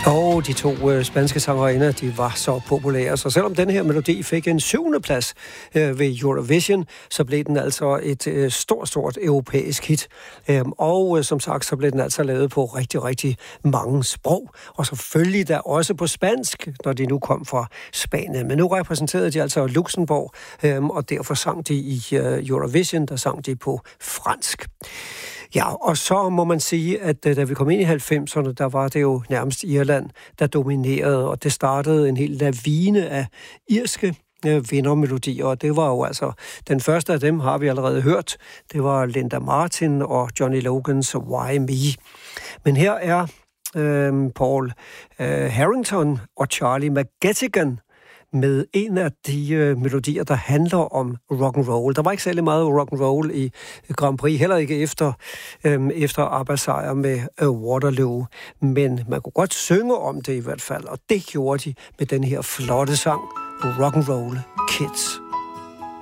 Og de to spanske sangerinder, de var så populære. Så selvom den her melodi fik en 7. plads ved Eurovision, så blev den altså et stort europæisk hit. Og som sagt, så blev den altså lavet på rigtig mange sprog. Og selvfølgelig da også på spansk, når de nu kom fra Spanien. Men nu repræsenterede de altså Luxembourg, og derfor sang de i Eurovision, der sang de på fransk. Ja, og så må man sige, at da vi kom ind i 90'erne, der var det jo nærmest Irland, der dominerede, og det startede en hel lavine af irske vindermelodier, og det var jo altså, den første af dem har vi allerede hørt, det var Linda Martin og Johnny Logans Why Me. Men her er Paul Harrington og Charlie McGettigan med en af de melodier, der handler om rock and roll. Der var ikke særlig meget rock and roll i Grand Prix, heller ikke efter ABBA-sejr med Waterloo, men man kunne godt synge om det i hvert fald, og det gjorde de med den her flotte sang, Rock and Roll Kids.